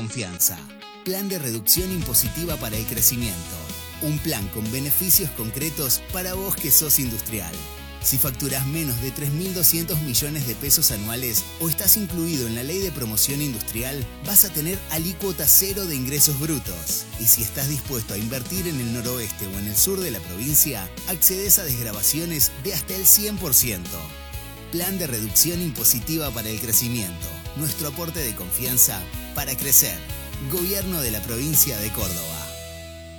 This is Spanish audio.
confianza. Plan de reducción impositiva para el crecimiento. Un plan con beneficios concretos para vos que sos industrial. Si facturás menos de 3.200 millones de pesos anuales o estás incluido en la Ley de Promoción Industrial, vas a tener alícuota cero de ingresos brutos. Y si estás dispuesto a invertir en el noroeste o en el sur de la provincia, accedes a desgravaciones de hasta el 100%. Plan de reducción impositiva para el crecimiento. Nuestro aporte de confianza para crecer. Gobierno de la provincia de Córdoba.